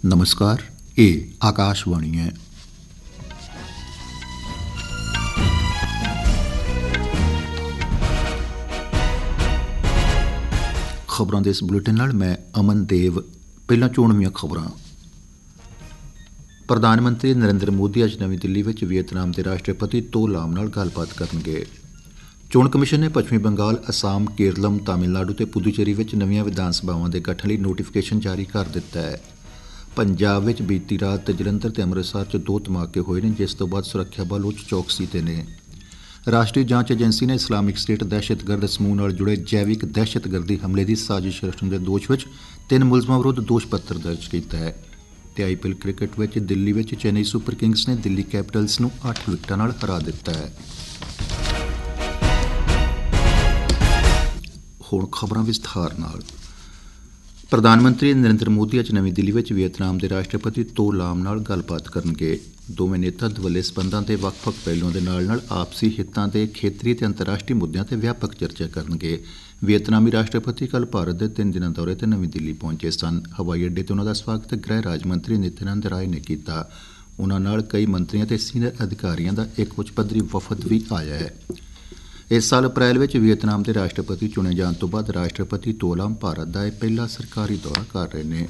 नमस्कार, ये आकाशवाणी है। खबरों के इस बुलेटिन नाल मैं अमन देव। पहला चोणवीं खबरां। प्रधानमंत्री नरेंद्र मोदी अज नवी दिल्ली में वियतनाम के राष्ट्रपति तो लाम नाल गलबात करनगे। चोण कमिशन ने पश्चिमी बंगाल, असम, केरलम, तमिलनाडु ते पुदुचेरी में नवीं विधान सभावां के गठन लई नोटिफिकेशन जारी कर दिता है। पंजाब में बीती रात जलंधर ते अमृतसर च 2 धमाके होए ने, जिस तो बाद सुरक्षा बल उच्च चौकसी ते ने। राष्ट्रीय जांच एजेंसी ने इस्लामिक स्टेट दहशतगर्द समूह नाल जुड़े जैविक दहशतगर्दी हमले की साजिश रचने के दोष में 3 मुलजमां विरुद्ध दोष पत्र दर्ज किया है। IPL क्रिकेट में दिल्ली में चेन्नई सुपर किंग्स ने दिल्ली कैपिटल्स नूं 8 विकटां नाल हरा दिता है। हुण खबरां विस्तार नाल। प्रधानमंत्री नरेंद्र मोदी अज नवी दिल्ली में वियतनाम के राष्ट्रपति तो लाम नाल गलबात करनगे। दोवें नेता दवल्ले संबंधां के ਵੱਖ-ਵੱਖ पहलुओं के नाल आपसी हितां ते खेतरी ते अंतर्राष्ट्रीय मुद्दों ते व्यापक चर्चा करनगे। वियतनामी राष्ट्रपति कल भारत के 3 दिनां दौरे ते नवी दिल्ली पहुंचे सन। हवाई अड्डे ते उन्हां दा स्वागत गृह राज मंत्री नित्यानंद राय ने किया। उन्हां नाल कई मंत्रियों ते सीनियर अधिकारियों का एक उच्च पद्धरी वफद भी आया है। इस साल अप्रैल में वियतनाम के राष्ट्रपति चुने जाने तो बाद राष्ट्रपति तो लाम भारत का पहला सरकारी दौरा कर रहे हैं।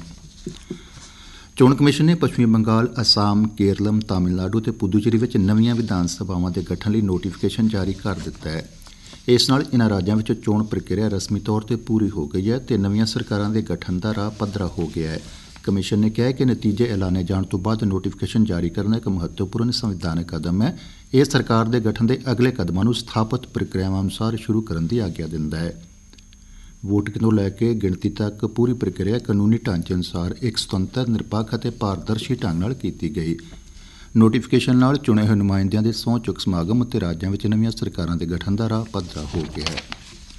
चोण कमिशन ने पश्चिमी बंगाल, असम, केरलम, तमिलनाडु ते पुदुचेरी में नवीं विधान सभावां के गठन लई नोटिफिकेशन जारी कर दिता है। इस नाल इन्हां राज्यां विच चोण प्रक्रिया रस्मी तौर पर पूरी हो गई है ते नवीं सरकारां दे गठन का राह पद्धरा हो गया है। कमिशन ने कहा कि नतीजे ऐलाने जाने तो बाद नोटिफिकेशन जारी करना एक महत्वपूर्ण संविधानक कदम है। यह सरकार के गठन के अगले कदमों को स्थापित प्रक्रियावां अनुसार शुरू करने की आग्ञा दिंदा है। वोटिंग तो लैके गिणती तक पूरी प्रक्रिया कानूनी ढांचे अनुसार एक स्वतंत्र, निरपक्ष और पारदर्शी ढंग नाल कीती गई। नोटिफिकेशन नाल चुने हुए नुमाइंदियां दे सहुं चुक समागम ते राज्यां विच नवीं सरकारां दे गठन का राह पद्धरा हो गया है।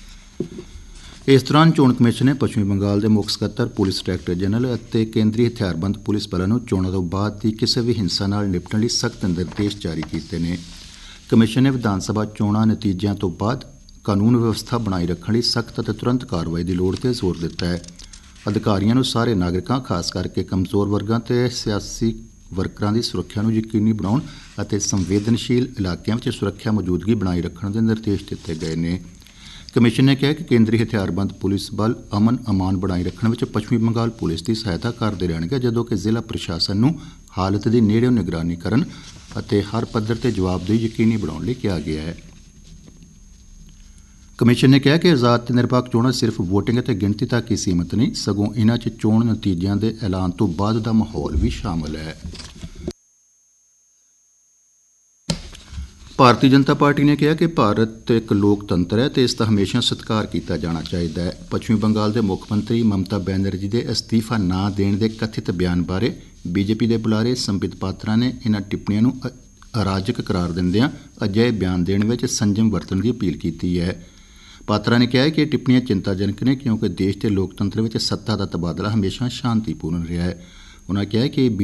इस दौरान चोण कमिशन ने पश्चिमी बंगाल के मुख सकत्तर, पुलिस डायरैक्टर जनरल और केंद्रीय हथियारबंद पुलिस बलों को चोणों तो बाद की किसी भी हिंसा नाल निपटण लई सख्त निर्देश जारी किए हैं। कमिशन ने विधान सभा चोणां नतीजिਆਂ तो बाद कानून व्यवस्था बनाई रखने लई सख्त और तुरंत कार्रवाई की लोड़ पर जोर दिता है। अधिकारियों को सारे नागरिकों, खास करके कमजोर वर्गों ते सियासी वर्करां की सुरक्षा को यकीनी बनाउण अते संवेदनशील इलाकों में सुरक्षा मौजूदगी बनाई रखने के निर्देश दिए गए हैं। कमिशन ने कहा कि केंद्रीय हथियारबंद पुलिस बल अमन अमान बनाई रखने में पश्चिमी बंगाल पुलिस की सहायता करते रहणगे, जदों कि जिला प्रशासन को हालत की नेड़ेओ निगरानी करन अते हर पद्धर ते जवाबदेही यकीनी बनाउण लई कहा गया है। कमिशन ने कहा कि आज़ाद ते निरपक्ष चोणां सिर्फ वोटिंग ते गिणती तक ही सीमित नहीं, सगों इन्हां च चोण नतीजिਆਂ के ऐलान तो बाद का माहौल भी शामिल है। भारतीय जनता पार्टी ने कहा कि भारत एक लोकतंत्र है तो इसका हमेशा सत्कार किया जाना चाहिए है। पश्चिमी बंगाल के मुख्यमंत्री ममता बैनर्जी के अस्तीफा ना देने के कथित बयान बारे बीजेपी के बुलारे संबित पात्रा ने इन्हां टिप्पणियों को अराजक करार दिंदिआं अजिहे बयान देने में संयम वरतण की अपील की है। पात्रा ने कहा कि ये टिप्पणियां चिंताजनक ने, क्योंकि देश के लोकतंत्र में सत्ता का तबादला हमेशा शांतिपूर्ण रहा है। उन्होंने कहा कि